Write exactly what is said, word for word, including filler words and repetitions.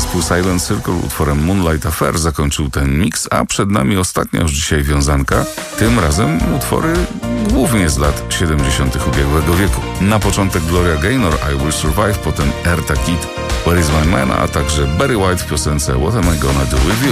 zespół Silent Circle utworem Moonlight Affair zakończył ten miks, a przed nami ostatnia już dzisiaj wiązanka, tym razem utwory głównie z lat siedemdziesiątych ubiegłego wieku. Na początek Gloria Gaynor, I Will Survive, potem Eartha Kitt, Where Is My Man, a także Barry White w piosence What Am I Gonna Do With You.